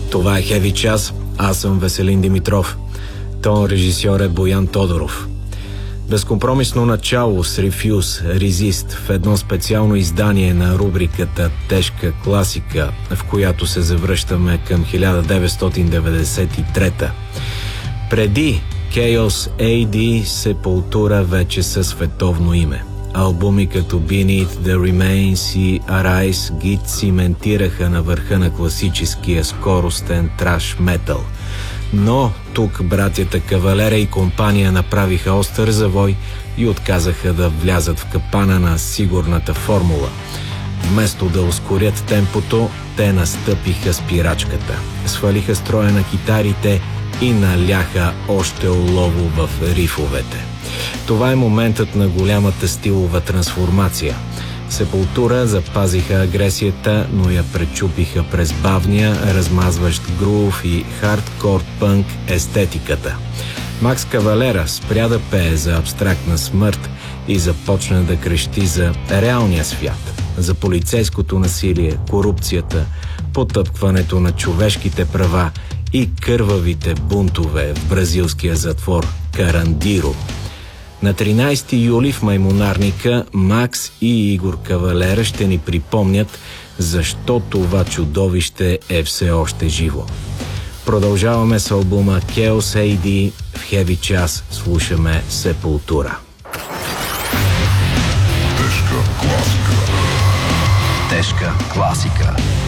Това е Heavy Час. Аз съм Веселин Димитров. Тон режисьор е Боян Тодоров. Безкомпромисно начало с Refuse, Resist в едно специално издание на рубриката Тежка класика, в която се завръщаме към 1993-та. Преди Chaos AD Sepultura вече със световно име. Албуми като Beneath the Remains и Arise ги циментираха на върха на класическия скоростен траш метал. Но тук братята Кавалера и компания направиха остър завой и отказаха да влязат в капана на сигурната формула. Вместо да ускорят темпото, те настъпиха спирачката, свалиха строя на китарите и наляха още олово в рифовете. Това е моментът на голямата стилова трансформация. Sepultura запазиха агресията, но я пречупиха през бавния, размазващ грув и хардкор пънк естетиката. Макс Кавалера спря да пее за абстрактна смърт и започна да крещи за реалния свят, за полицейското насилие, корупцията, потъпкването на човешките права и кървавите бунтове в бразилския затвор Карандиро. На 13 юли в Маймунарника Макс и Игор Кавалера ще ни припомнят защо това чудовище е все още живо. Продължаваме с албума Chaos AD. В Heavy Час слушаме Sepultura. Тежка класика.